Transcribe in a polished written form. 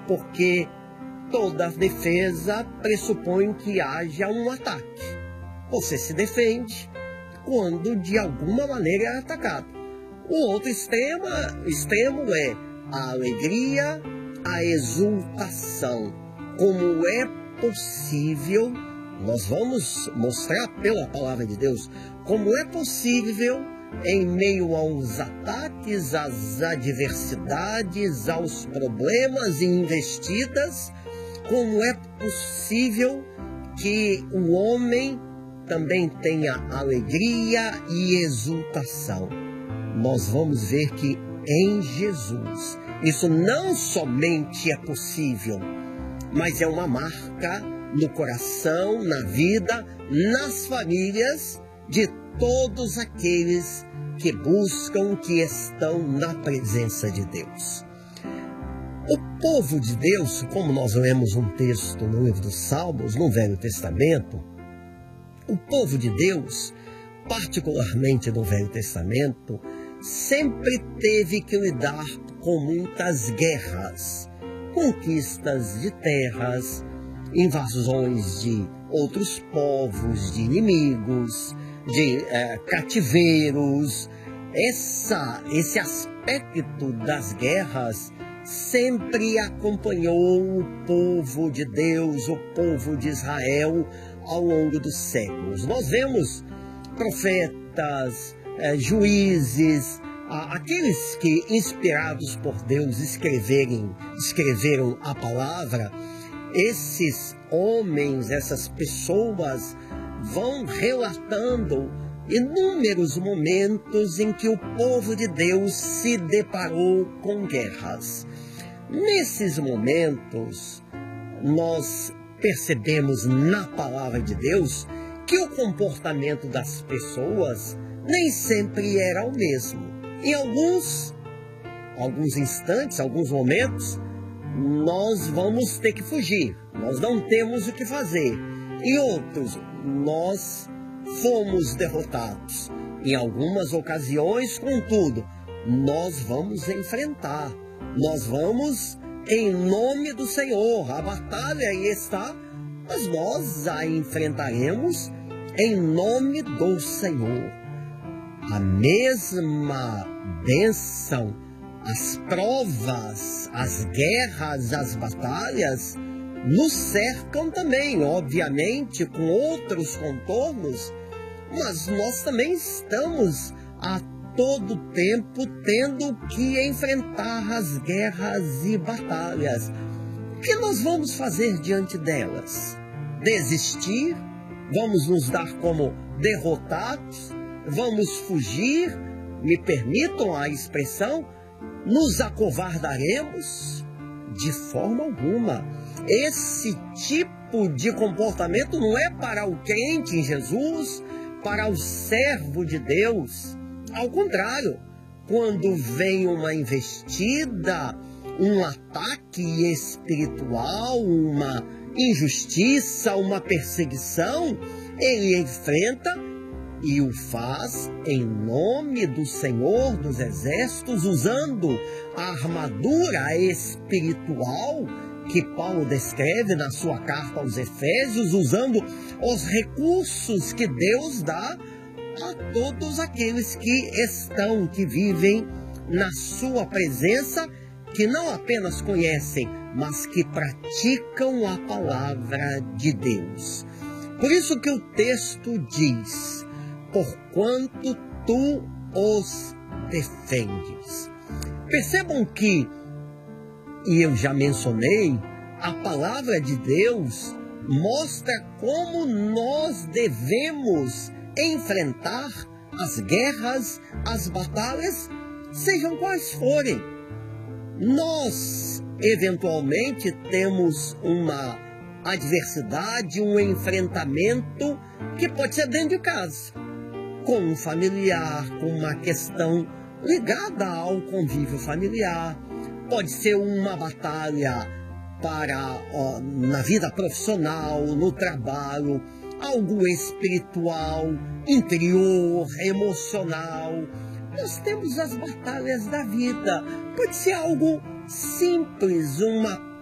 porque toda defesa pressupõe que haja um ataque. Você se defende quando de alguma maneira é atacado. O outro extremo é a alegria, a exultação. Como é possível, nós vamos mostrar pela palavra de Deus, como é possível, em meio aos ataques, às adversidades, aos problemas e investidas, como é possível que o homem também tenha alegria e exultação. Nós vamos ver que em Jesus isso não somente é possível, mas é uma marca no coração, na vida, nas famílias de todos aqueles que buscam, que estão na presença de Deus. O povo de Deus, como nós lemos um texto no livro dos Salmos, no Velho Testamento, o povo de Deus, particularmente no Velho Testamento, sempre teve que lidar com muitas guerras, conquistas de terras, invasões de outros povos, de inimigos, de cativeiros. Esse aspecto das guerras sempre acompanhou o povo de Deus, o povo de Israel, ao longo dos séculos. Nós vemos profetas, juízes, aqueles que, inspirados por Deus, escreveram a palavra. Esses homens, essas pessoas vão relatando inúmeros momentos em que o povo de Deus se deparou com guerras. Nesses momentos, nós percebemos na palavra de Deus que o comportamento das pessoas nem sempre era o mesmo. Em alguns instantes, alguns momentos, nós vamos ter que fugir, nós não temos o que fazer. Em outros, nós fomos derrotados. Em algumas ocasiões, contudo, nós vamos enfrentar, nós vamos em nome do Senhor. A batalha aí está, mas nós a enfrentaremos em nome do Senhor. A mesma bênção, as provas, as guerras, as batalhas nos cercam também, obviamente com outros contornos, mas nós também estamos a todo tempo tendo que enfrentar as guerras e batalhas. O que nós vamos fazer diante delas? Desistir? Vamos nos dar como derrotados? Vamos fugir? Me permitam a expressão? Nos acovardaremos? De forma alguma. Esse tipo de comportamento não é para o crente em Jesus, para o servo de Deus. Ao contrário, quando vem uma investida, um ataque espiritual, uma injustiça, uma perseguição, ele enfrenta e o faz em nome do Senhor dos Exércitos, usando a armadura espiritual que Paulo descreve na sua carta aos Efésios, usando os recursos que Deus dá a todos aqueles que vivem na sua presença, que não apenas conhecem, mas que praticam a palavra de Deus. Por isso que o texto diz: porquanto tu os defendes. Percebam que, e eu já mencionei, a palavra de Deus mostra como nós devemos enfrentar as guerras, as batalhas, sejam quais forem. Nós, eventualmente, temos uma adversidade, um enfrentamento que pode ser dentro de casa, com um familiar, com uma questão ligada ao convívio familiar. Pode ser uma batalha na vida profissional, no trabalho, algo espiritual, interior, emocional. Nós temos as batalhas da vida. Pode ser algo simples, uma